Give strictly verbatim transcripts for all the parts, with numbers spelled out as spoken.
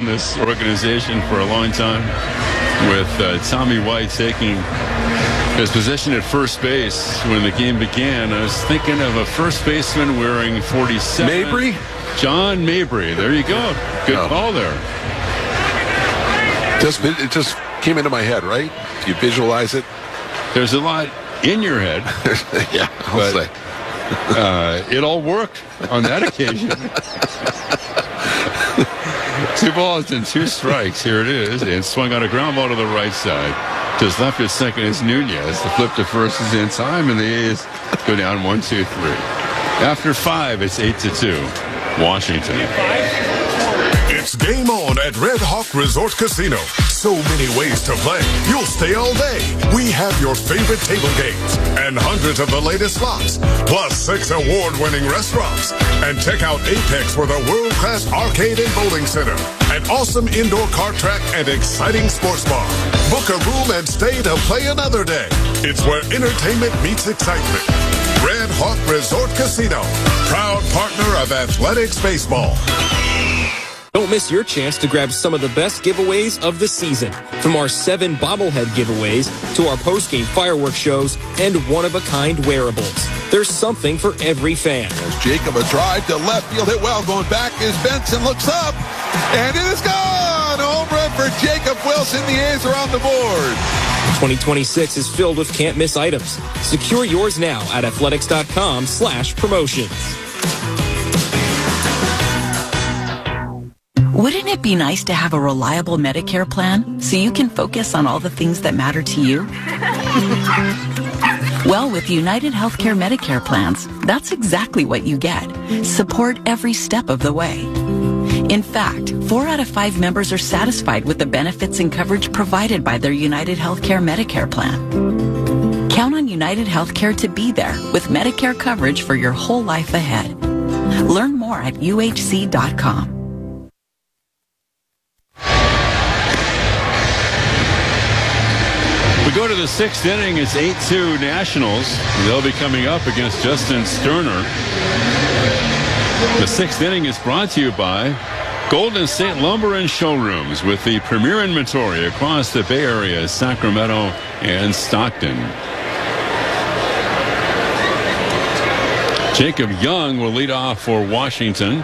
this organization for a long time, with uh, Tommy White taking his position at first base when the game began. I was thinking of a first baseman wearing forty-seven. Mabry? John Mabry. There you go. Good oh. call there. Just, it just came into my head, right? You visualize it? There's a lot in your head. yeah, I'll but, say. uh, it all worked on that occasion. Two balls and two strikes. Here it is. And swung on a ground ball to the right side. Just left at second is Nunez. The flip to first is in time, and the A's go down one, two, three. After five, it's eight to two. Washington. It's game on at Red Hawk Resort Casino. So many ways to play. You'll stay all day. We have your favorite table games and hundreds of the latest slots, plus six award-winning restaurants. And check out Apex with a world-class arcade and bowling center, an awesome indoor kart track, and exciting sports bar. Book a room and stay to play another day. It's where entertainment meets excitement. Red Hawk Resort Casino, proud partner of Athletics Baseball. Don't miss your chance to grab some of the best giveaways of the season. From our seven bobblehead giveaways to our post-game fireworks shows and one-of-a-kind wearables. There's something for every fan. As Jacob a drive to left field, hit well. Going back as Benson looks up, and it is gone. Home run for Jacob Wilson. The A's are on the board. twenty twenty-six is filled with can't-miss items. Secure yours now at athletics.com slash promotions. Wouldn't it be nice to have a reliable Medicare plan so you can focus on all the things that matter to you? Well, with United Healthcare Medicare plans, that's exactly what you get. Support every step of the way. In fact, four out of five members are satisfied with the benefits and coverage provided by their United Healthcare Medicare plan. Count on United Healthcare to be there with Medicare coverage for your whole life ahead. Learn more at U H C dot com. We go to the sixth inning. It's eight two Nationals. They'll be coming up against Justin Sterner. The sixth inning is brought to you by Golden State Lumber and Showrooms, with the premier inventory across the Bay Area, Sacramento, and Stockton. Jacob Young will lead off for Washington.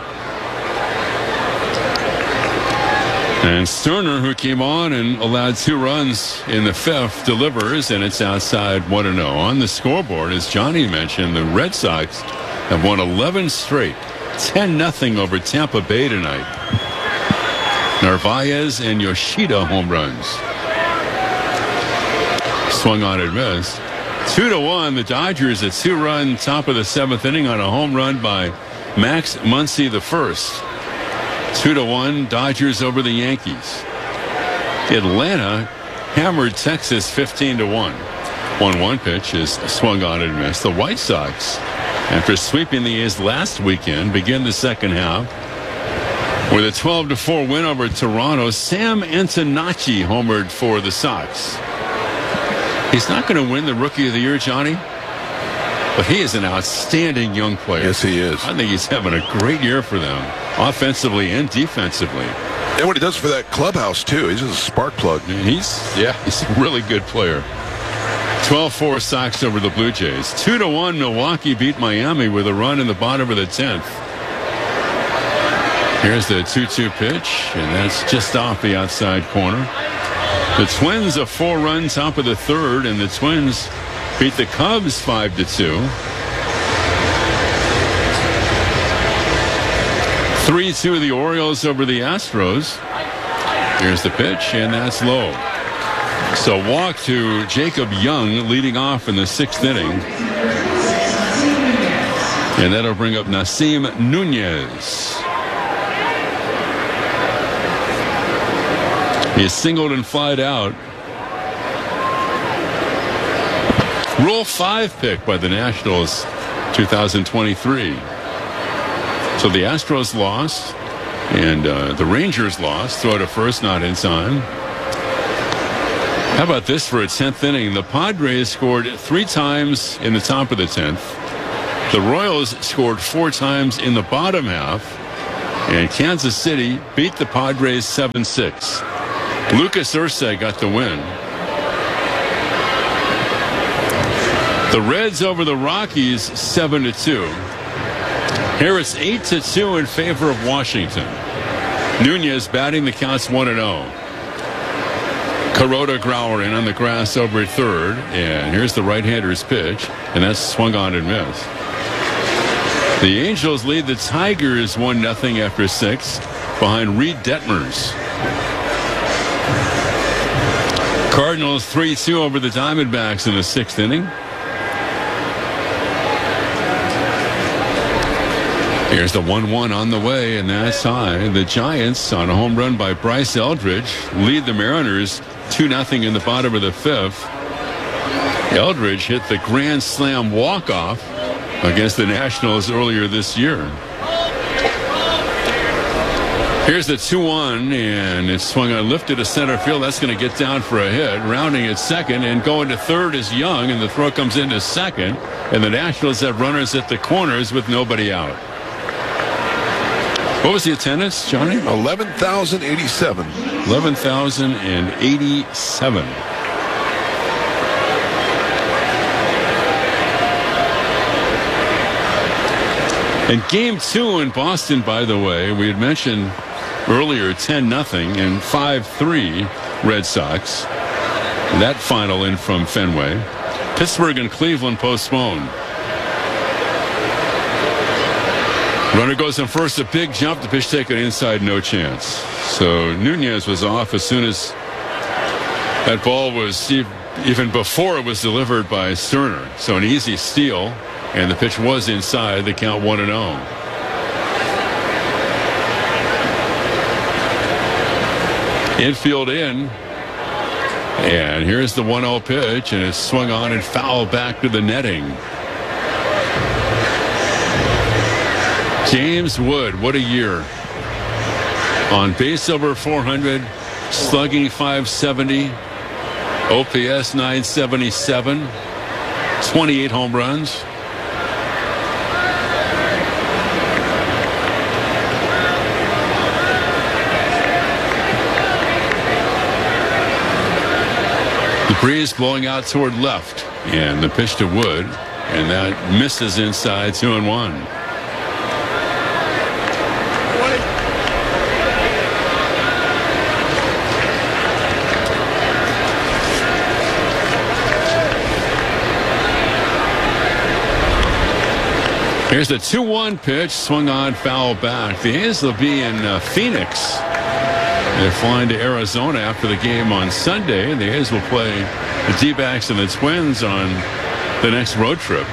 And Sterner, who came on and allowed two runs in the fifth, delivers, and it's outside one and oh. On the scoreboard, as Johnny mentioned, the Red Sox have won eleven straight, ten nothing over Tampa Bay tonight. Narvaez and Yoshida home runs. Swung on and missed. Two to one, the Dodgers, a two-run top of the seventh inning on a home run by Max Muncy the first. Two to one, Dodgers over the Yankees. Atlanta hammered Texas fifteen to one. one one pitch is swung on and missed. The White Sox, after sweeping the A's last weekend, begin the second half with a twelve to four win over Toronto. Sam Antonacci homered for the Sox. He's not going to win the Rookie of the Year, Johnny, but he is an outstanding young player. Yes, he is. I think he's having a great year for them, offensively and defensively. And what he does for that clubhouse, too. He's just a spark plug. He's, yeah, he's a really good player. twelve four Sox over the Blue Jays. two to one, Milwaukee beat Miami with a run in the bottom of the tenth. Here's the two two pitch, and that's just off the outside corner. The Twins a four-run top of the third, and the Twins beat the Cubs five to two. three two the Orioles over the Astros. Here's the pitch, and that's low. So walk to Jacob Young leading off in the sixth inning. And that'll bring up Nasim Nunez. He is singled and flied out. Rule five pick by the Nationals two thousand twenty-three. So the Astros lost, and uh, the Rangers lost. Throw to first, not in time. How about this for a tenth inning? The Padres scored three times in the top of the tenth. The Royals scored four times in the bottom half. And Kansas City beat the Padres seven six. Lucas Ursay got the win. The Reds over the Rockies seven to two. Here it's eight to two in favor of Washington. Nunez batting the counts one and oh. Kuroda Growler in on the grass over at third. And here's the right-hander's pitch. And that's swung on and missed. The Angels lead the Tigers one nothing after six behind Reed Detmers. Cardinals three two over the Diamondbacks in the sixth inning. Here's the one one on the way, and that's high. The Giants, on a home run by Bryce Eldridge, lead the Mariners two nothing in the bottom of the fifth. Eldridge hit the grand slam walk-off against the Nationals earlier this year. Here's the two one, and it's swung on, lifted to center field. That's going to get down for a hit. Rounding at second and going to third is Young, and the throw comes into second. And the Nationals have runners at the corners with nobody out. What was the attendance, Johnny? eleven thousand eighty-seven. eleven thousand eighty-seven. And game two in Boston, by the way, we had mentioned earlier ten nothing and five three Red Sox. That final in from Fenway. Pittsburgh and Cleveland postponed. Runner goes in first, a big jump. The pitch taken inside, no chance. So Nunez was off as soon as that ball was, even before it was delivered by Sterner. So an easy steal, and the pitch was inside. The count one and oh. Infield in. And here's the one oh pitch, and it's swung on and fouled back to the netting. James Wood, what a year. On base over four hundred, slugging five seventy, O P S nine seventy-seven, twenty-eight home runs. The breeze blowing out toward left, and the pitch to Wood, and that misses inside, two and one. Here's the two one pitch, swung on, foul back. The A's will be in uh, Phoenix. They're flying to Arizona after the game on Sunday. The A's will play the D-backs and the Twins on the next road trip.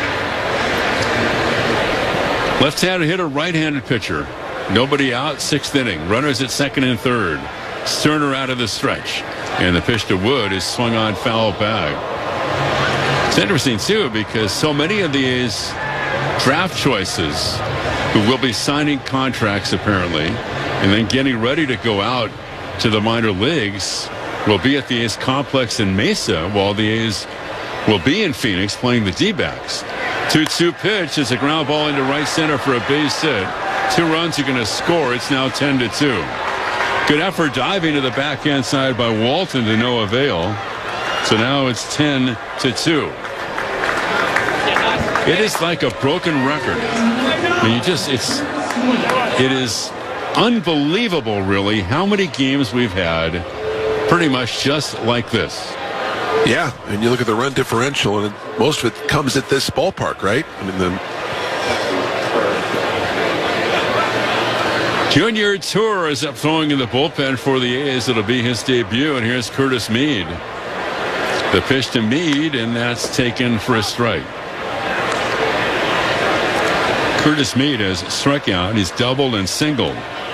Left-handed hitter, right-handed pitcher. Nobody out, sixth inning. Runners at second and third. Sterner out of the stretch. And the pitch to Wood is swung on, foul back. It's interesting, too, because so many of the A's draft choices who will be signing contracts apparently and then getting ready to go out to the minor leagues will be at the A's complex in Mesa while the A's will be in Phoenix playing the D-backs. two two pitch is a ground ball into right center for a base hit. Two runs are going to score. It's now ten to two. Good effort diving to the backhand side by Walton to no avail. So now it's ten to two. It is like a broken record. I mean, you just, it's, it is unbelievable, really, how many games we've had pretty much just like this. Yeah, and you look at the run differential, and most of it comes at this ballpark, right? I mean, the Junior Tour is up throwing in the bullpen for the A's. It'll be his debut, and here's Curtis Mead. The pitch to Mead, and that's taken for a strike. Curtis Mead has struck out. He's doubled and singled.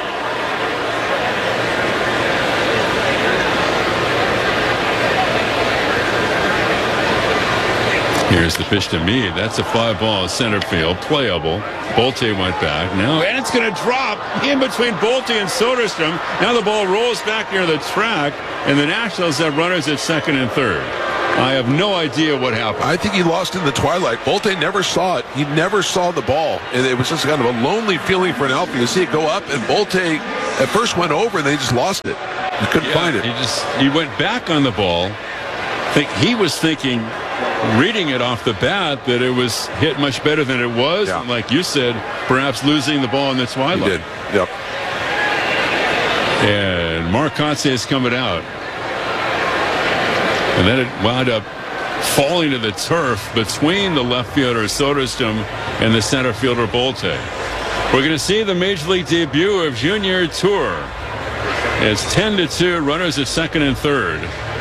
Here's the pitch to Mead. That's a fly ball, center field, playable. Bolte went back now, and it's going to drop in between Bolte and Soderstrom. Now the ball rolls back near the track, and the Nationals have runners at second and third. I have no idea what happened. I think he lost in the twilight. Bolte never saw it. He never saw the ball. And it was just kind of a lonely feeling for an outfielder to see it go up. And Bolte at first went over and they just lost it. He couldn't Yeah, find it. He just he went back on the ball. Think he was thinking, reading it off the bat, that it was hit much better than it was. Yeah. And like you said, perhaps losing the ball in the twilight. He did. Yep. And Mark Kotsay is coming out. And then it wound up falling to the turf between the left fielder Soderstrom and the center fielder Bolte. We're going to see the Major League debut of Junior Tour. It's ten to two, runners at second and third.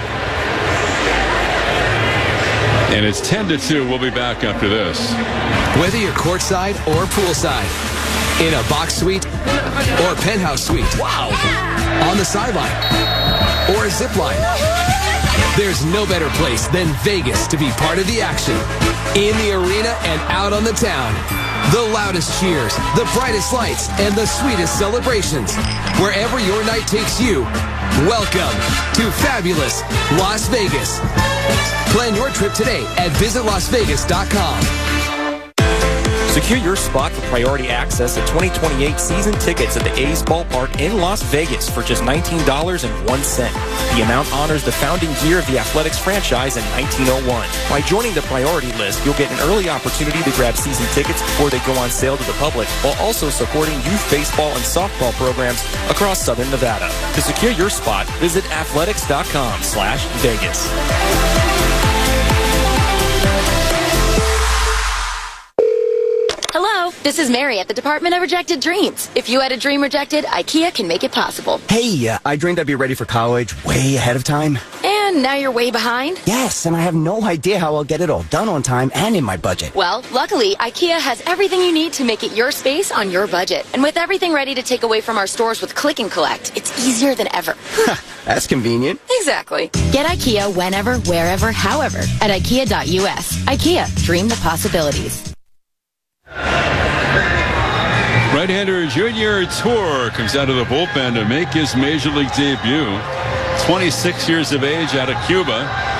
And it's ten to two. We'll be back after this. Whether you're courtside or poolside, in a box suite or penthouse suite, wow, on the sideline or a zip line, there's no better place than Vegas to be part of the action. In the arena and out on the town. The loudest cheers, the brightest lights, and the sweetest celebrations. Wherever your night takes you, welcome to fabulous Las Vegas. Plan your trip today at visit las vegas dot com. Secure your spot for priority access at twenty twenty-eight season tickets at the A's Ballpark in Las Vegas for just nineteen dollars and one cent. The amount honors the founding year of the Athletics franchise in nineteen oh one. By joining the priority list, you'll get an early opportunity to grab season tickets before they go on sale to the public, while also supporting youth baseball and softball programs across Southern Nevada. To secure your spot, visit athletics dot com slash Vegas. Hello, this is Mary at the Department of Rejected Dreams. If you had a dream rejected, IKEA can make it possible. Hey, uh, I dreamed I'd be ready for college way ahead of time. And now you're way behind? Yes, and I have no idea how I'll get it all done on time and in my budget. Well, luckily, IKEA has everything you need to make it your space on your budget. And with everything ready to take away from our stores with Click and Collect, it's easier than ever. That's convenient. Exactly. Get IKEA whenever, wherever, however at ikea dot u s. IKEA, dream the possibilities. Right-hander Junior Tour comes out of the bullpen to make his Major League debut. twenty-six years of age out of Cuba.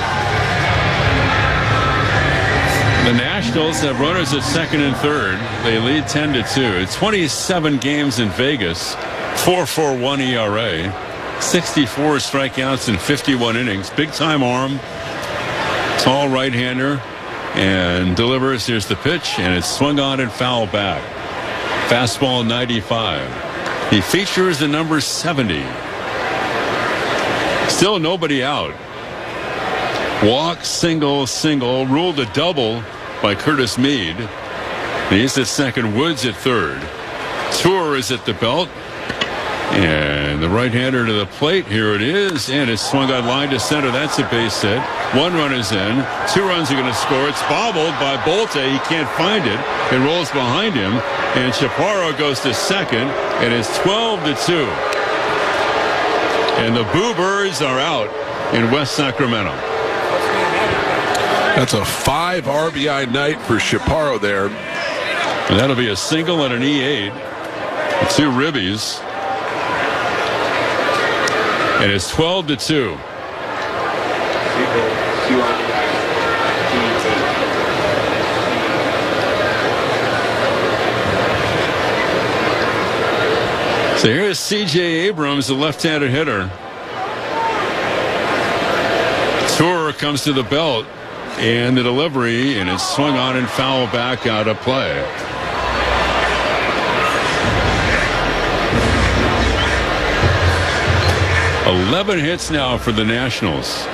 The Nationals have runners at second and third. They lead ten to two. twenty-seven games in Vegas. four point four one E R A. sixty-four strikeouts in fifty-one innings. Big-time arm. Tall right-hander. And delivers. Here's the pitch. And it's swung on and foul back. Fastball ninety-five. He features the number seventy. Still nobody out. Walk, single, single. Ruled a double by Curtis Mead. He's at second. Woods at third. Tour is at the belt. And the right-hander to the plate. Here it is. And it's swung on line to center. That's a base hit. One run is in. Two runs are going to score. It's bobbled by Bolte. He can't find it. It rolls behind him. And Chaparro goes to second. And it's twelve to two. And the Boo Birds are out in West Sacramento. That's a five R B I night for Chaparro there. And that'll be a single and an E eight. Two ribbies. And it's twelve to two. So here's C J Abrams, the left-handed hitter. Tour comes to the belt, and the delivery, and it's swung on and foul back out of play. eleven hits now for the Nationals.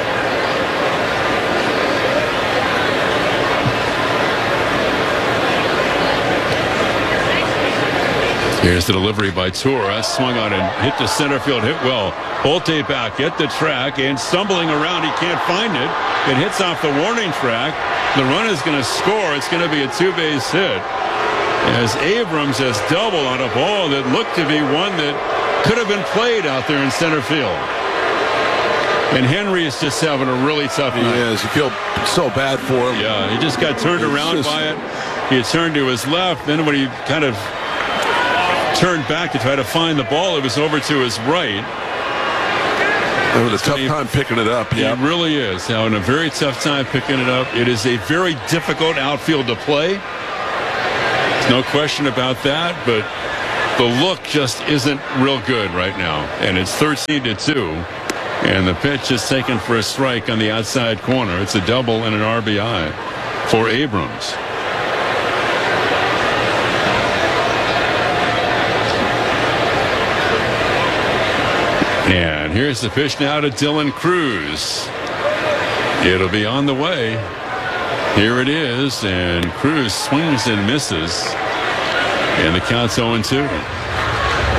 Here's the delivery by Tour. That's swung on and hit the center field. Hit well. Bolte back at the track and stumbling around. He can't find it. It hits off the warning track. The run is going to score. It's going to be a two-base hit. As Abrams has doubled on a ball that looked to be one that could have been played out there in center field. And Henry is just having a really tough night. He is. You feel so bad for him. Yeah, he just got turned It's around just... by it. He turned to his left. Then when he kind of turned back to try to find the ball, it was over to his right. Having a tough time picking it up. Yeah, it really is. Having a very tough time picking it up. It is a very difficult outfield to play. There's no question about that, but the look just isn't real good right now. And it's thirteen to two. And the pitch is taken for a strike on the outside corner. It's a double and an R B I for Abrams. And here's the pitch now to Dylan Cruz. It'll be on the way. Here it is, and Cruz swings and misses. And the count's oh and two.